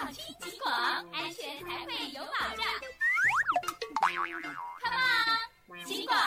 放心警广，安全才会有保障。Come on， 警广